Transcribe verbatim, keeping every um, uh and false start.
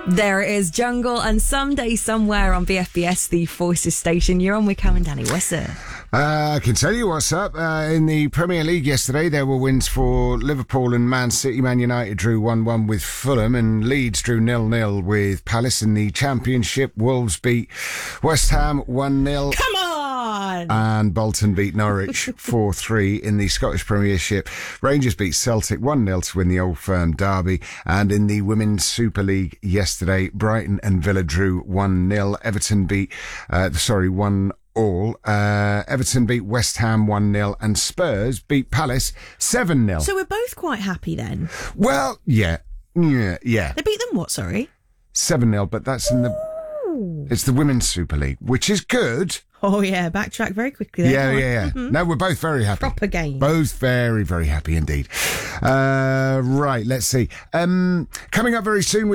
There it is, Jungle, and Someday Somewhere on B F B S, the Voices station. You're on with Cam and Danny. What's up? Uh, I can tell you what's up. Uh, in the Premier League yesterday, there were wins for Liverpool and Man City. Man United drew one one with Fulham, and Leeds drew nil nil with Palace. In the Championship, Wolves beat West Ham one nil. Come on! And Bolton beat Norwich four three. In the Scottish Premiership, Rangers beat Celtic one nil to win the Old Firm derby. And in the Women's Super League yesterday, Brighton and Villa drew one nil. Everton beat, uh, sorry, one all. Uh, Everton beat West Ham one nil, and Spurs beat Palace seven nil. So we're both quite happy then? Well, yeah. Yeah, yeah. They beat them what, sorry? seven nil, but that's in the... Ooh. It's the Women's Super League, which is good. Oh, yeah, backtrack very quickly there. Yeah, yeah, yeah. Mm-hmm. No, we're both very happy. Proper game. Both very, very happy indeed. Uh, right, let's see. Um, coming up very soon...